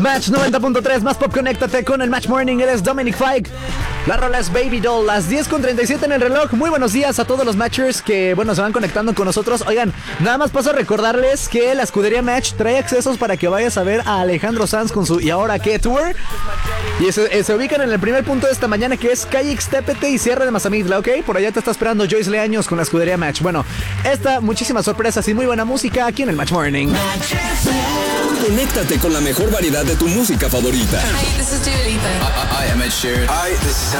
Match 90.3, más pop, conéctate con el Match Morning. Eres Dominic Fike. La rola es Baby Doll, las 10:37 en el reloj. Muy buenos días a todos los Matchers que, bueno, se van conectando con nosotros. Oigan, nada más paso a recordarles que la escudería Match trae accesos para que vayas a ver a Alejandro Sanz con su ¿Y ahora qué? Tour. Y se ubican en el primer punto de esta mañana, que es calle Ixtépete y Sierra de Mazamitla, ¿ok? Por allá te está esperando Joyce Leaños con la escudería Match. Bueno, muchísimas sorpresas y muy buena música aquí en el Match Morning. Conéctate con la mejor variedad de tu música favorita. Hi, this is Dua Lipa. I am Ed Sheeran. Hi, this is